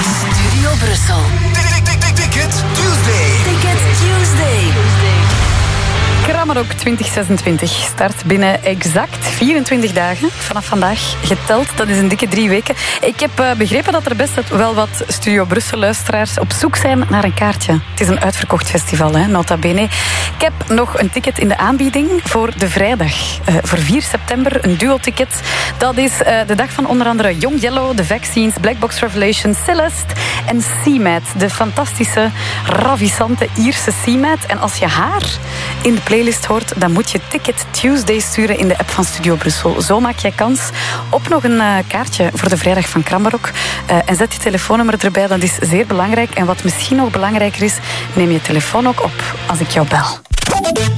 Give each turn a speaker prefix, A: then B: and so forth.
A: Studio Brussel.
B: Ticket Tuesday.
A: Ticket Tuesday.
C: Kramarok 2026 start binnen exact 24 dagen. Vanaf vandaag geteld, dat is een dikke 3 weken. Ik heb begrepen dat er best wel wat Studio Brussel-luisteraars op zoek zijn naar een kaartje. Het is een uitverkocht festival, hè, nota bene. Ik heb nog een ticket in de aanbieding voor de vrijdag. Voor 4 september, een duo-ticket. Dat is de dag van onder andere Young Yellow, The Vaccines, Black Box Revelation, Celeste en Seamat. De fantastische, ravissante Ierse Seamat. En als je haar in de playlist hoort, dan moet je Ticket Tuesday sturen in de app van Studio Brussel. Zo maak jij kans op nog een kaartje voor de vrijdag van Kramarok. En zet je telefoonnummer erbij, dat is zeer belangrijk. En wat misschien nog belangrijker is, neem je telefoon ook op als ik jou bel.